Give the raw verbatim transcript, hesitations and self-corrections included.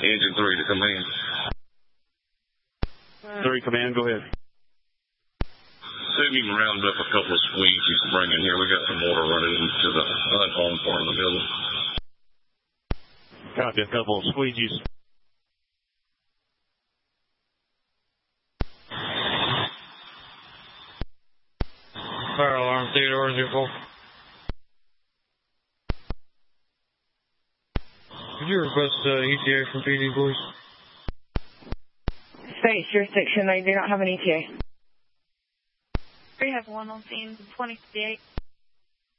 Engine three to command. Three command, go ahead. See if you can round up a couple of sweeps you can bring in here. We got some water running into the unhomed part of the building. Copy, a couple of squeegees. Fire alarm, Theodore, zero four. Could you request uh, E T A from P D, please? State's jurisdiction, they do not have an E T A. We have one on scene, twenty fifty-eight.